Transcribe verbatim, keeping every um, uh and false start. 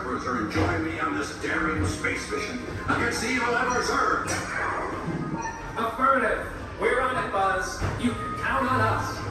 Sharpers are enjoying me on this daring space mission against the evil Emperor Zurg. Affirmative. We're on it, Buzz. You can count on us.